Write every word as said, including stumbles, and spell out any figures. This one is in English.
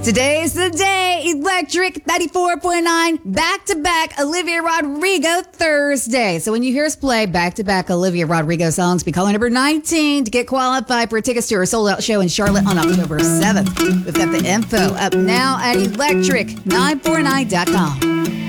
Today's the day. Electric ninety-four point nine, back-to-back Olivia Rodrigo Thursday. So when you hear us play back-to-back Olivia Rodrigo songs, be calling number nineteen to get qualified for tickets to her sold-out show in Charlotte on October seventh. We've got the info up now at electric nine four nine dot com.